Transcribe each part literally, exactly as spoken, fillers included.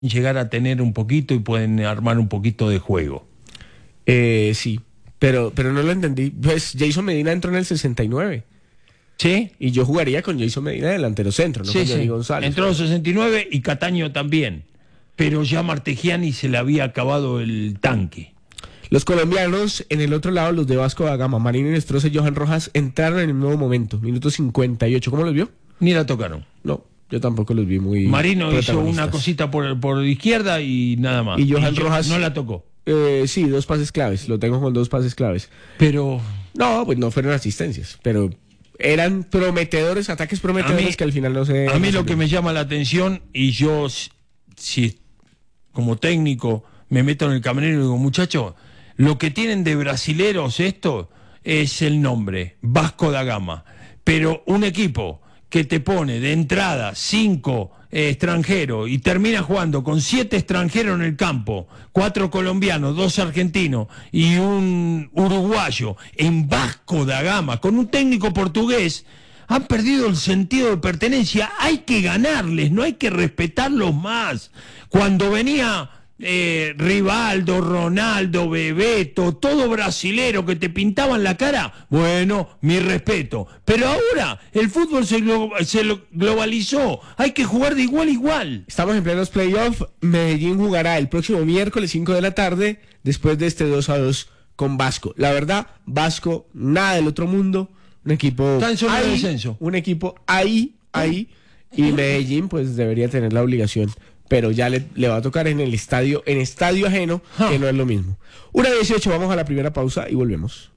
llegar a tener un poquito y pueden armar un poquito de juego. Eh, sí, pero, pero no lo entendí. Pues Jason Medina entró en el sesenta y nueve. ¿Sí? Y yo jugaría con Jason Medina delantero centro, no Sí, con sí. Johnny González. Entró en el sesenta y nueve y Cataño también. Pero ya Martegiani se le había acabado el tanque. Los colombianos, en el otro lado, los de Vasco da Gama, Marino Inestrosa y Johan Rojas, entraron en el nuevo momento, minuto cincuenta y ocho. ¿Cómo los vio? Ni la tocaron. No, yo tampoco los vi muy Marino hizo protagonistas. una cosita por, por izquierda y nada más. Y Johan yo- Rojas no la tocó. Eh, sí, dos pases claves, lo tengo con dos pases claves. Pero No, pues no fueron asistencias, pero eran prometedores, ataques prometedores A mí- que al final no se... a mí no lo se- que me llama la atención, y yo, si- si como técnico me meto en el camerino y digo, muchachos, lo que tienen de brasileros esto es el nombre, Vasco da Gama. Pero un equipo que te pone de entrada cinco eh, extranjeros y termina jugando con siete extranjeros en el campo, cuatro colombianos, dos argentinos y un uruguayo en Vasco da Gama, con un técnico portugués, han perdido el sentido de pertenencia. Hay que ganarles, no hay que respetarlos más. Cuando venía eh, Rivaldo, Ronaldo, Bebeto, todo brasilero que te pintaban la cara, bueno, mi respeto. Pero ahora el fútbol se, glo- se lo globalizó, hay que jugar de igual a igual. Estamos en plenos playoffs. Medellín jugará el próximo miércoles cinco de la tarde, después de este dos a dos con Vasco. La verdad, Vasco, nada del otro mundo, un equipo Está en zona de ahí, descenso. un equipo ahí, ahí, y Medellín pues debería tener la obligación, pero ya le, le va a tocar en el estadio, en estadio ajeno, que no es lo mismo. una dieciocho, vamos a la primera pausa y volvemos.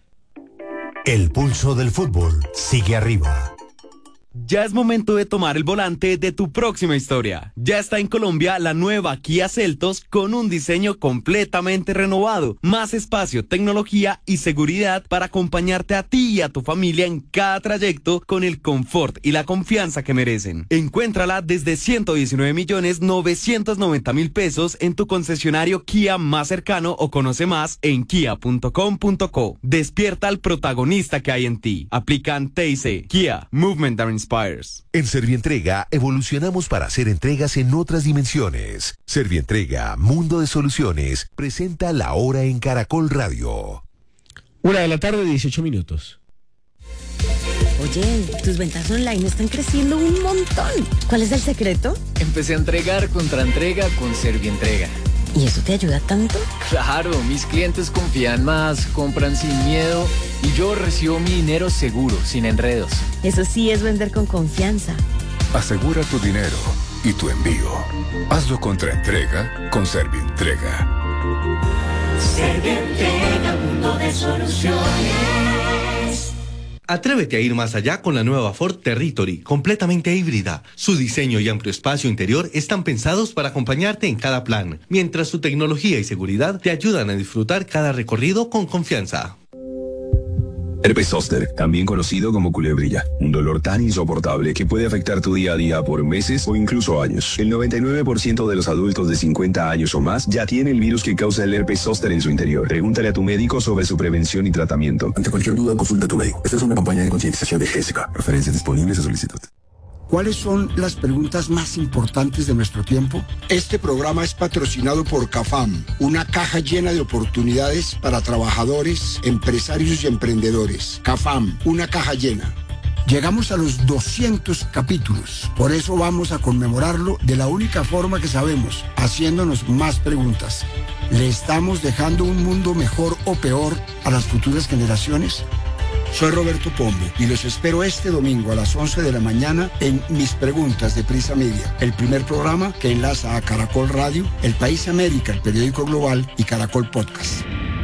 El pulso del fútbol sigue arriba. Ya es momento de tomar el volante de tu próxima historia. Ya está en Colombia la nueva Kia Seltos con un diseño completamente renovado, más espacio, tecnología y seguridad para acompañarte a ti y a tu familia en cada trayecto con el confort y la confianza que merecen. Encuéntrala desde ciento diecinueve millones novecientos noventa mil pesos en tu concesionario Kia más cercano o conoce más en kia punto com punto co. Despierta al protagonista que hay en ti. Aplican T I C. Kia, Movement that Inspires. En Servientrega evolucionamos para hacer entregas en otras dimensiones. Servientrega, Mundo de Soluciones, presenta La Hora en Caracol Radio. Una de la tarde, dieciocho minutos. Oye, tus ventas online están creciendo un montón. ¿Cuál es el secreto? Empecé a entregar contra entrega con Servientrega. ¿Y eso te ayuda tanto? Claro, mis clientes confían más, compran sin miedo y yo recibo mi dinero seguro, sin enredos. Eso sí es vender con confianza. Asegura tu dinero y tu envío. Hazlo contra entrega con Servientrega. Servientrega, mundo de soluciones. Atrévete a ir más allá con la nueva Ford Territory, completamente híbrida. Su diseño y amplio espacio interior están pensados para acompañarte en cada plan, mientras su tecnología y seguridad te ayudan a disfrutar cada recorrido con confianza. Herpes zóster, también conocido como culebrilla, un dolor tan insoportable que puede afectar tu día a día por meses o incluso años. El noventa y nueve por ciento de los adultos de cincuenta años o más ya tiene el virus que causa el herpes zóster en su interior. Pregúntale a tu médico sobre su prevención y tratamiento. Ante cualquier duda, consulta a tu médico. Esta es una campaña de concientización de Jessica. Referencias disponibles a solicitud. ¿Cuáles son las preguntas más importantes de nuestro tiempo? Este programa es patrocinado por CAFAM, una caja llena de oportunidades para trabajadores, empresarios y emprendedores. CAFAM, una caja llena. Llegamos a los doscientos capítulos, por eso vamos a conmemorarlo de la única forma que sabemos, haciéndonos más preguntas. ¿Le estamos dejando un mundo mejor o peor a las futuras generaciones? Soy Roberto Pombo y los espero este domingo a las once de la mañana en Mis Preguntas de Prisa Media, el primer programa que enlaza a Caracol Radio, El País América, el periódico global y Caracol Podcast.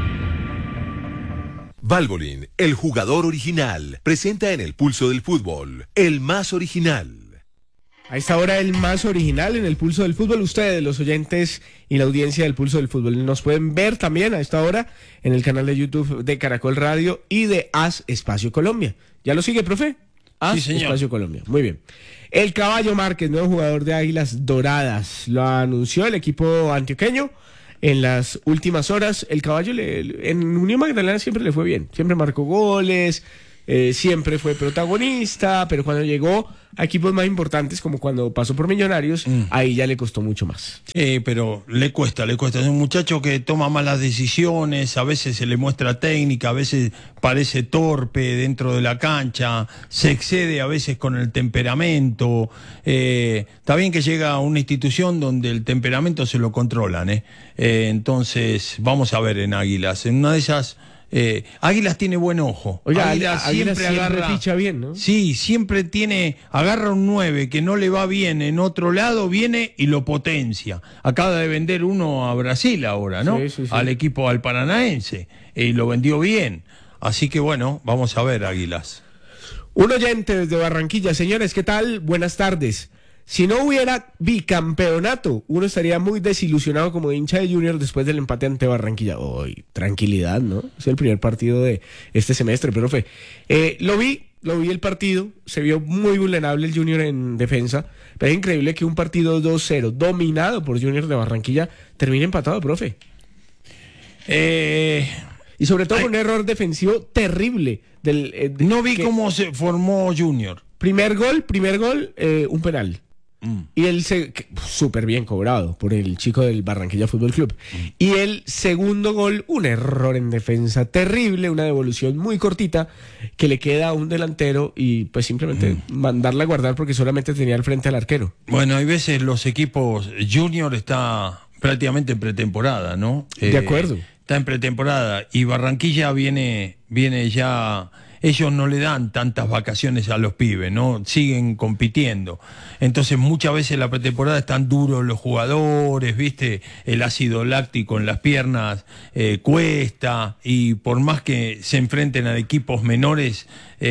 Valvoline, el jugador original, presenta en el pulso del fútbol, el más original. A esta hora el más original en el pulso del fútbol. Ustedes, los oyentes y la audiencia del pulso del fútbol, nos pueden ver también a esta hora en el canal de YouTube de Caracol Radio y de As Espacio Colombia. ¿Ya lo sigue, profe? As Sí, señor. Espacio Colombia. Muy bien. El Caballo Márquez, nuevo jugador de Águilas Doradas, lo anunció el equipo antioqueño en las últimas horas. El Caballo le, en Unión Magdalena siempre le fue bien, siempre marcó goles, eh, siempre fue protagonista, pero cuando llegó a equipos más importantes, como cuando pasó por Millonarios, mm. ahí ya le costó mucho más. Sí, pero le cuesta, le cuesta. Es un muchacho que toma malas decisiones, a veces se le muestra técnica, a veces parece torpe dentro de la cancha, se excede a veces con el temperamento. Eh, está bien que llega a una institución donde el temperamento se lo controlan, ¿eh? Eh, entonces, vamos a ver en Águilas. En una de esas... Eh, Águilas tiene buen ojo. Oiga, Águilas siempre, siempre agarra, ficha bien, ¿no? Sí, siempre tiene, agarra un nueve que no le va bien en otro lado, viene y lo potencia. Acaba de vender uno a Brasil ahora, ¿no? Sí, sí, sí. Al equipo al Paranaense, y lo vendió bien. Así que bueno, vamos a ver, Águilas. Un oyente desde Barranquilla. Señores, ¿qué tal? Buenas tardes. Si no hubiera bicampeonato, uno estaría muy desilusionado como hincha de Junior después del empate ante Barranquilla. Uy, tranquilidad, ¿no? Es el primer partido de este semestre, profe. Eh, lo vi, lo vi el partido, se vio muy vulnerable el Junior en defensa, pero es increíble que un partido dos cero, dominado por Junior de Barranquilla, termine empatado, profe. Eh... Y sobre todo ay, con un error defensivo terrible. Del, eh, de, no vi que, cómo se formó Junior. Primer gol, primer gol, eh, un penal. Mm. Y él se súper bien cobrado por el chico del Barranquilla Fútbol Club. Mm. Y el segundo gol, un error en defensa terrible, una devolución muy cortita que le queda a un delantero y pues simplemente mm. mandarla a guardar porque solamente tenía al frente al arquero. Bueno, hay veces los equipos Junior está prácticamente en pretemporada, ¿no? De eh, acuerdo. Está en pretemporada y Barranquilla viene, viene ya... Ellos no le dan tantas vacaciones a los pibes, ¿no? Siguen compitiendo. Entonces muchas veces en la pretemporada están duros los jugadores, ¿viste? El ácido láctico en las piernas eh, cuesta, y por más que se enfrenten a equipos menores,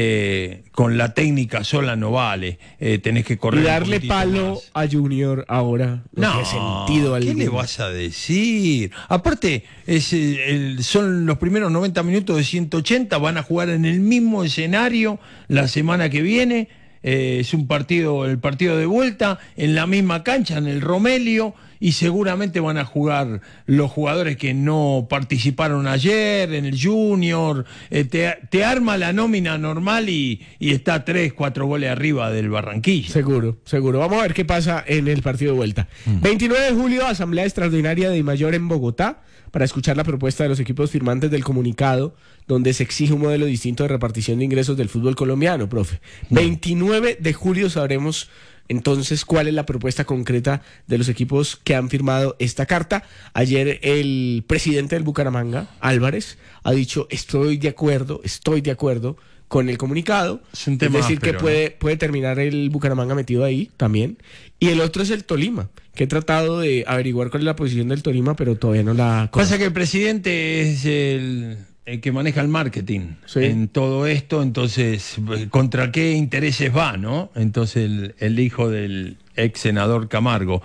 eh, con la técnica sola no vale. Eh, tenés que correr. Y darle palo más a Junior ahora no, no tiene sentido. ¿Qué le vas a decir? Aparte, es el, son los primeros noventa minutos de ciento ochenta, van a jugar en el mismo escenario la semana que viene. Eh, es un partido, el partido de vuelta, en la misma cancha, en el Romelio, y seguramente van a jugar los jugadores que no participaron ayer en el Junior. Eh, te, te arma la nómina normal y, y está tres, cuatro goles arriba del Barranquilla. Seguro, seguro. Vamos a ver qué pasa en el partido de vuelta. Mm. veintinueve de julio, Asamblea Extraordinaria de Dimayor en Bogotá, para escuchar la propuesta de los equipos firmantes del comunicado, donde se exige un modelo distinto de repartición de ingresos del fútbol colombiano, profe. Mm. veintinueve de julio sabremos entonces cuál es la propuesta concreta de los equipos que han firmado esta carta. Ayer el presidente del Bucaramanga, Álvarez, ha dicho: estoy de acuerdo, estoy de acuerdo con el comunicado. Es un tema es decir, áspero, que puede, ¿no? puede terminar el Bucaramanga metido ahí también. Y el otro es el Tolima, que he tratado de averiguar cuál es la posición del Tolima, pero todavía no la conozco. Pasa que el presidente es el, el que maneja el marketing, sí, en todo esto, entonces, ¿contra qué intereses va, no? Entonces, el, el hijo del ex senador Camargo.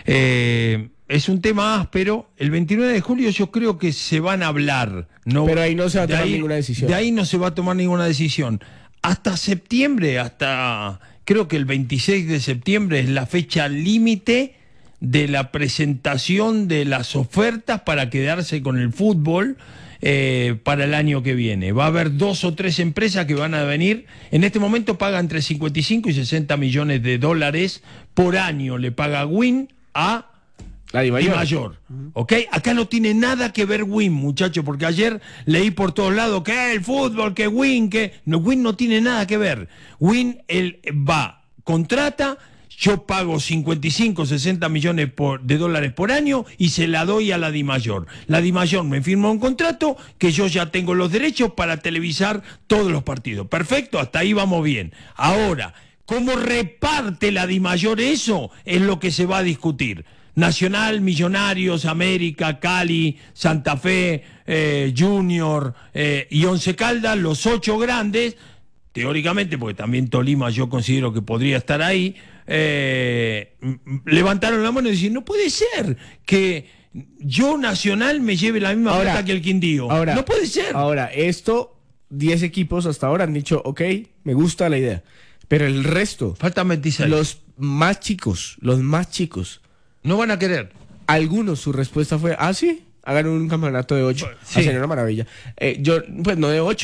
Eh, es un tema áspero. El veintinueve de julio yo creo que se van a hablar. No, pero ahí no se va a tomar ahí, ninguna decisión. De ahí no se va a tomar ninguna decisión. Hasta septiembre, hasta creo que el veintiséis de septiembre es la fecha límite de la presentación de las ofertas para quedarse con el fútbol eh, para el año que viene. Va a haber dos o tres empresas que van a venir. En este momento pagan entre cincuenta y cinco y sesenta millones de dólares por año. Le paga Win a la Dimayor. Dimayor. ¿Ok? Acá no tiene nada que ver Win, muchachos, porque ayer leí por todos lados que el fútbol, que Win, que... No, Win no tiene nada que ver. Win él va, contrata, yo pago cincuenta y cinco, sesenta millones por, de dólares por año y se la doy a la Dimayor. La Dimayor me firma un contrato que yo ya tengo los derechos para televisar todos los partidos. Perfecto, hasta ahí vamos bien. Ahora, ¿cómo reparte la Dimayor eso? Es lo que se va a discutir. Nacional, Millonarios, América, Cali, Santa Fe, eh, Junior eh, y Once Caldas, los ocho grandes, teóricamente, porque también Tolima yo considero que podría estar ahí, eh, levantaron la mano y decían: no puede ser que yo, Nacional, me lleve la misma ahora, plata que el Quindío. Ahora, no puede ser. Ahora, esto, diez equipos hasta ahora han dicho: ok, me gusta la idea. Pero el resto, faltan veintiséis. Los más chicos, los más chicos, no van a querer. Algunos, su respuesta fue: ah, sí, hagan un campeonato de ocho. Sí. Ah, sería una maravilla. Eh, yo, pues no de ocho,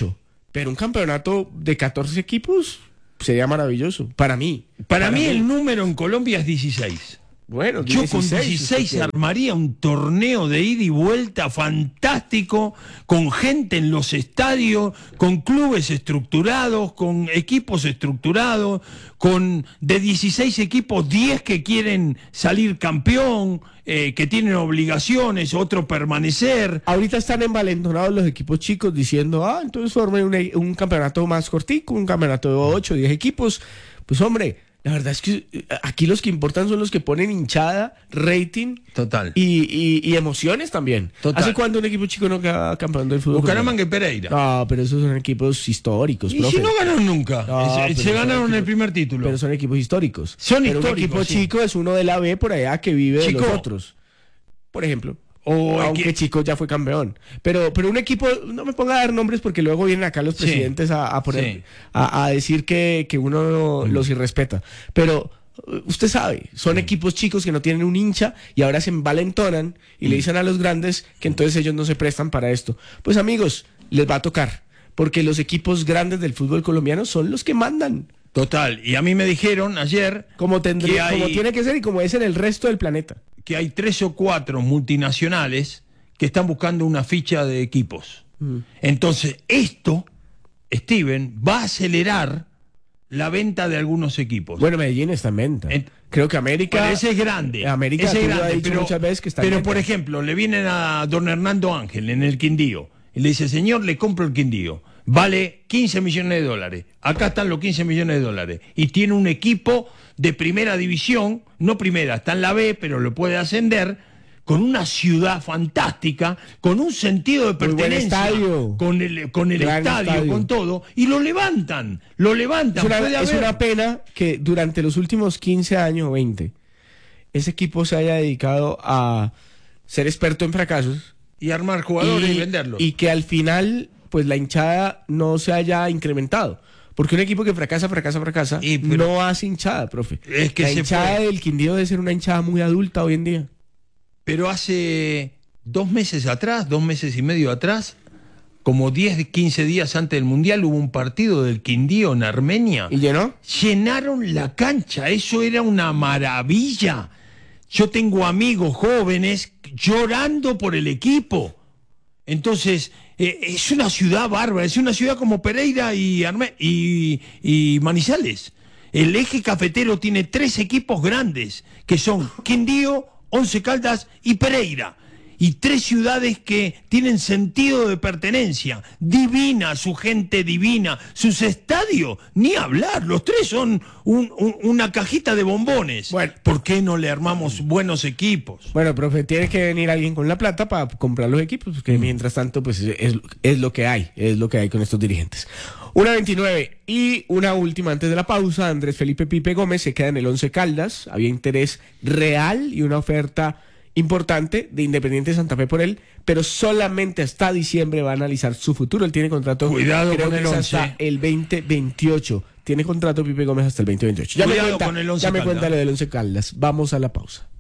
Pero un campeonato de catorce equipos sería maravilloso, para mí. Para, para mí, mí el número en Colombia es dieciséis. Bueno, yo con dieciséis armaría un torneo de ida y vuelta fantástico, con gente en los estadios, con clubes estructurados, con equipos estructurados, con de dieciséis equipos, diez que quieren salir campeón, eh, que tienen obligaciones, otro permanecer. Ahorita están envalentonados los equipos chicos diciendo, ah, entonces formen un, un campeonato más cortico, un campeonato de ocho, diez equipos. Pues hombre, la verdad es que aquí los que importan son los que ponen hinchada, rating. Total. Y, y, y emociones también. Total. ¿Hace cuándo un equipo chico no queda campeón del fútbol? Bucaramanga y Pereira. No, pero esos son equipos históricos, ¿Y profe? si no ganaron nunca? No, se se ganaron equipos, el primer título. Pero son equipos históricos. Son pero históricos, un equipo sí. chico es uno de la B por allá que vive Chico. de los otros. Por ejemplo. O aunque que... Chico ya fue campeón. Pero, pero un equipo, no me ponga a dar nombres porque luego vienen acá los presidentes sí. a, a, poner, sí. a, a decir que, que uno mm. los irrespeta. Pero usted sabe, son mm. equipos chicos que no tienen un hincha y ahora se envalentonan y mm. le dicen a los grandes que entonces ellos no se prestan para esto. Pues amigos, les va a tocar, porque los equipos grandes del fútbol colombiano son los que mandan. Total, y a mí me dijeron ayer como, tendría, que hay, como tiene que ser y como es en el resto del planeta, que hay tres o cuatro multinacionales que están buscando una ficha de equipos. Mm. Entonces, esto, Steven, va a acelerar la venta de algunos equipos. Bueno, Medellín está en venta. En, Creo que América... Bueno, ese es grande. América ese es grande, ha dicho pero, muchas veces que está pero en venta. por ejemplo, le vienen a don Hernando Ángel en el Quindío y le dice, señor, le compro el Quindío. Vale quince millones de dólares. Acá están los quince millones de dólares. Y tiene un equipo de primera división, no primera, está en la B, pero lo puede ascender, con una ciudad fantástica, con un sentido de pertenencia, con el, con el estadio, estadio, con todo, y lo levantan, lo levantan. Es una, es una pena que durante los últimos quince años o veinte, ese equipo se haya dedicado a ser experto en fracasos. Y armar jugadores y, y venderlos. Y que al final, pues la hinchada no se haya incrementado. Porque un equipo que fracasa, fracasa, fracasa, y, no hace hinchada, profe. Es que la se hinchada fue. del Quindío debe ser una hinchada muy adulta hoy en día. Pero hace dos meses atrás, dos meses y medio atrás, como diez, quince días antes del Mundial, hubo un partido del Quindío en Armenia. ¿Y llenó? Llenaron la cancha, eso era una maravilla. Yo tengo amigos jóvenes llorando por el equipo. Entonces, eh, es una ciudad bárbara, es una ciudad como Pereira y, Arme y, y Manizales. El eje cafetero tiene tres equipos grandes, que son Quindío, Once Caldas y Pereira. Y tres ciudades que tienen sentido de pertenencia. Divina, su gente divina. Sus estadios, ni hablar. Los tres son un, un, una cajita de bombones. Bueno, ¿por qué no le armamos buenos equipos? Bueno, profe, tiene que venir alguien con la plata para comprar los equipos, porque mm. mientras tanto, pues es, es lo que hay. Es lo que hay con estos dirigentes. una veintinueve y una última antes de la pausa. Andrés Felipe Pipe Gómez se queda en el Once Caldas. Había interés real y una oferta importante de Independiente Santa Fe por él, pero solamente hasta diciembre va a analizar su futuro. Él tiene contrato, cuidado creo con que el es once. hasta el veinte veintiocho. Tiene contrato Pipe Gómez hasta el veinte veintiocho. Ya Cuidado me cuenta, con el Once ya me Caldas. cuenta lo del Once Caldas. Vamos a la pausa.